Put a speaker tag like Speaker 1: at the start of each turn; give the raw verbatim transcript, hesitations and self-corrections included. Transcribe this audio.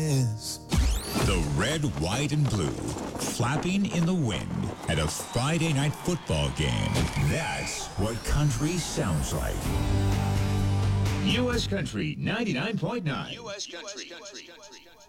Speaker 1: The red, white, and blue flapping in the wind at a Friday night football game. That's what country sounds like. U S Country ninety-nine point nine. U S Country.